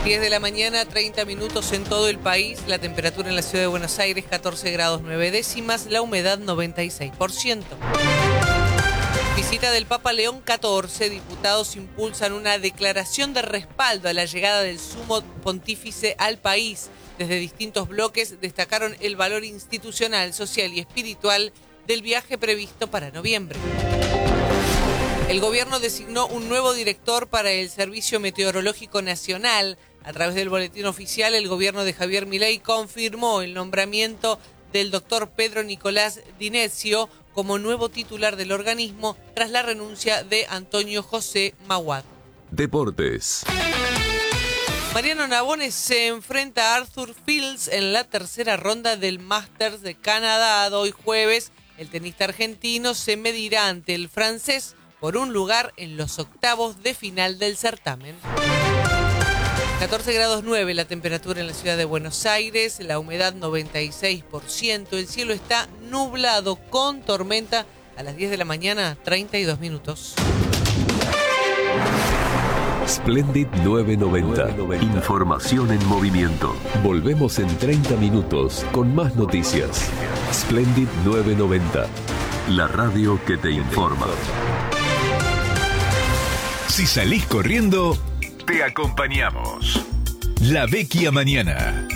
10 de la mañana, 30 minutos en todo el país. La temperatura en la ciudad de Buenos Aires, 14 grados 9 décimas. La humedad, 96%. Visita del Papa León XIV. Diputados impulsan una declaración de respaldo a la llegada del sumo pontífice al país. Desde distintos bloques destacaron el valor institucional, social y espiritual del viaje previsto para noviembre. El gobierno designó un nuevo director para el Servicio Meteorológico Nacional. A través del boletín oficial, el gobierno de Javier Milei confirmó el nombramiento del doctor Pedro Nicolás Dinezio como nuevo titular del organismo tras la renuncia de Antonio José Maguad. Deportes. Mariano Nabone se enfrenta a Arthur Fields en la tercera ronda del Masters de Canadá. Hoy jueves, el tenista argentino se medirá ante el francés por un lugar en los octavos de final del certamen. 14 grados 9 la temperatura en la ciudad de Buenos Aires, la humedad 96%, el cielo está nublado con tormenta a las 10 de la mañana, 32 minutos. Splendid 990. Información en movimiento. Volvemos en 30 minutos con más noticias. Splendid 990. La radio que te informa. Si salís corriendo, te acompañamos. La Vecchia Mañana.